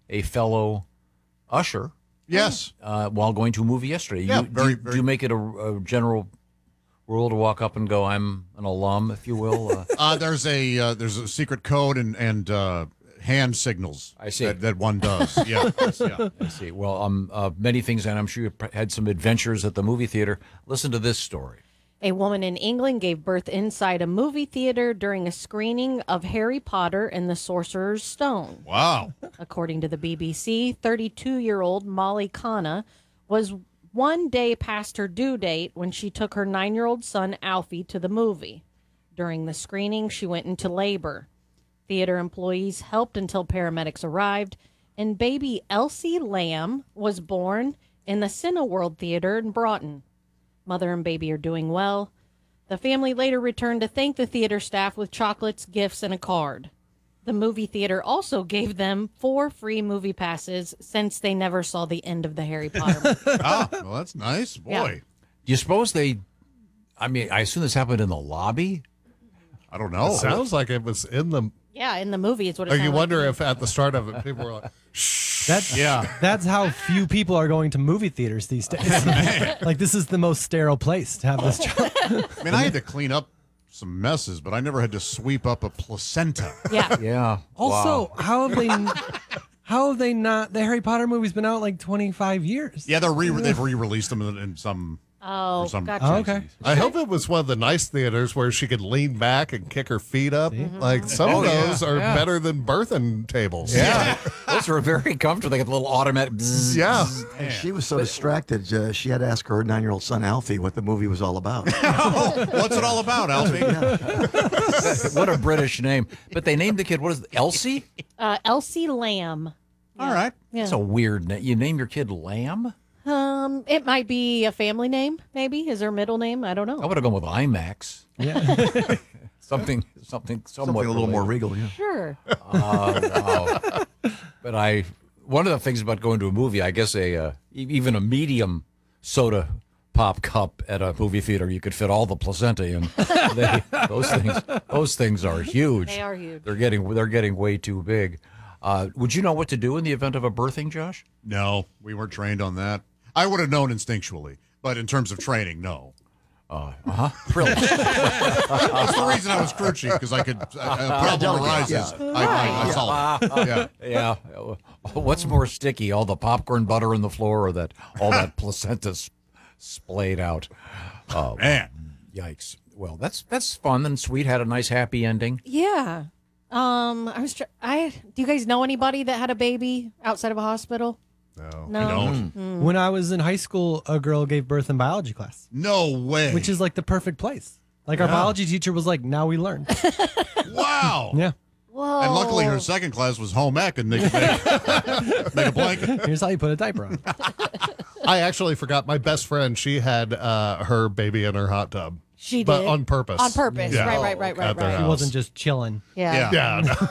a fellow usher. Yes. While going to a movie yesterday. Yeah, Do you make it a general rule to walk up and go, I'm an alum, if you will? There's a secret code and hand signals. I see. That one does. Yeah. Yeah. I see. Well, many things, and I'm sure you had some adventures at the movie theater. Listen to this story. A woman in England gave birth inside a movie theater during a screening of Harry Potter and the Sorcerer's Stone. Wow. According to the BBC, 32-year-old Molly Kana was one day past her due date when she took her 9-year-old son Alfie to the movie. During the screening, she went into labor. Theater employees helped until paramedics arrived, and baby Elsie Lamb was born in the Cineworld Theater in Broughton. Mother and baby are doing well. The family later returned to thank the theater staff with chocolates, gifts, and a card. The movie theater also gave them 4 free movie passes since they never saw the end of the Harry Potter movie. Well, that's nice. Boy. Yeah. Do you suppose I assume this happened in the lobby? I don't know. It sounds like it was in the. Yeah, in the movie is what it Or sounded you like. wonder if at the start of it, people were like, That's how few people are going to movie theaters these days. Like, this is the most sterile place to have this job. I mean, I had to clean up some messes, but I never had to sweep up a placenta. Yeah. Yeah. Also, how have they not? The Harry Potter movie's been out like 25 years. Yeah, they've re-released them in some. Oh, for some gotcha. Oh, okay. I hope it was one of the nice theaters where she could lean back and kick her feet up. Like some of those are better than birthing tables. Yeah. Those are very comfortable. They get the little automatic bzzz. Yeah. And she was so distracted, she had to ask her 9-year-old son, Alfie, what the movie was all about. What's it all about, Alfie? What a British name. But they named the kid, what is it, Elsie? Elsie Lamb. All right. Yeah. That's a weird name. You name your kid Lamb? It might be a family name, maybe. Is her middle name? I don't know. I would have gone with IMAX. Yeah. Something Something somewhat a little more related. regal, yeah. Sure. Wow. But one of the things about going to a movie, I guess even a medium soda pop cup at a movie theater, you could fit all the placenta in. Those things are huge. They are huge. They're getting way too big. Would you know what to do in the event of a birthing, Josh? No, we weren't trained on that. I would have known instinctually, but in terms of training, no. Really? That's the reason I was crew chief, because I could problem arises. I solve it. Yeah. Yeah. What's more sticky, all the popcorn butter in the floor, or all that placenta splayed out? Oh Man. yikes! Well, that's fun and sweet. Had a nice happy ending. Yeah. Do you guys know anybody that had a baby outside of a hospital? No. I don't. When I was in high school, a girl gave birth in biology class, No way. which is like the perfect place. Like, our biology teacher was like, now we learn. Wow. Yeah. Whoa. And luckily her second class was home ec, and they could make a blanket. Here's how you put a diaper on. I actually forgot my best friend. She had her baby in her hot tub. She But did. on purpose. On purpose. Yeah. Right. At their She house. wasn't just chilling. Yeah. Yeah. No.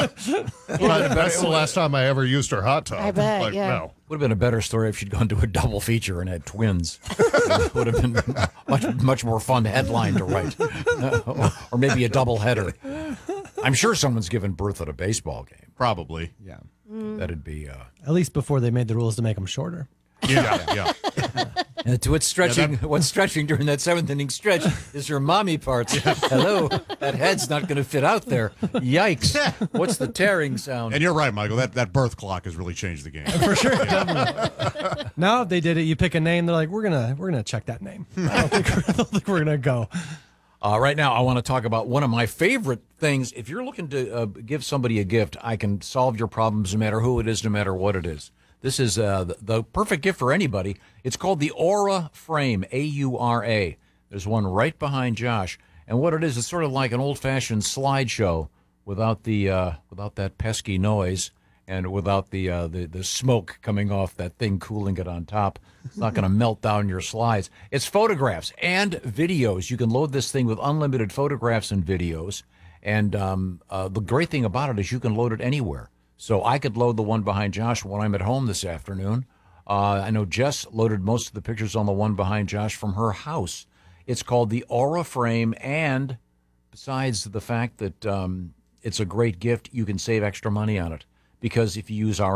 But that's the last time I ever used her hot tub. I bet, yeah. No. Would have been a better story if she'd gone to a double feature and had twins. It would have been much more fun headline to write, or maybe a double header. I'm sure someone's given birth at a baseball game. Probably. Yeah. That'd be. At least before they made the rules to make them shorter. Yeah. To what's stretching, what's stretching during that 7th inning stretch is your mommy parts. Hello, that head's not going to fit out there. Yikes! What's the tearing sound? And you're right, Michael. That birth clock has really changed the game. For sure. Definitely. Now, if they did it, you pick a name, they're like, we're gonna check that name. I don't think we're gonna go. Right now, I want to talk about one of my favorite things. If you're looking to give somebody a gift, I can solve your problems no matter who it is, no matter what it is. This is the perfect gift for anybody. It's called the Aura Frame, A-U-R-A. There's one right behind Josh. And what it is, it's sort of like an old-fashioned slideshow without that pesky noise and without the smoke coming off that thing cooling it on top. It's not going to melt down your slides. It's photographs and videos. You can load this thing with unlimited photographs and videos. And the great thing about it is you can load it anywhere. So I could load the one behind Josh when I'm at home this afternoon. I know Jess loaded most of the pictures on the one behind Josh from her house. It's called the Aura Frame, and besides the fact that it's a great gift, you can save extra money on it. Because if you use our